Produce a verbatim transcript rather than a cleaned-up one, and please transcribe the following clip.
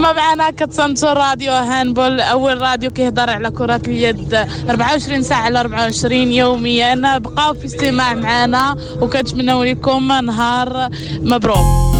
ما معنا كتسمتو راديو هانبول، أول راديو كيهضر على كرة اليد أربعة وعشرين ساعة على أربعة وعشرين يوميا. بقاو في استماع معنا وكنتمنوا لكم نهار مبروك.